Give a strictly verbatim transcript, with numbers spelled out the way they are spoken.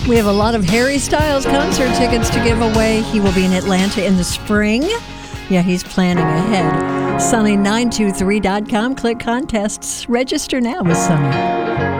We have a lot of Harry Styles concert tickets to give away. He will be in Atlanta in the spring. Yeah, he's planning ahead. Sunny nine two three dot com. Click contests. Register now with Sunny.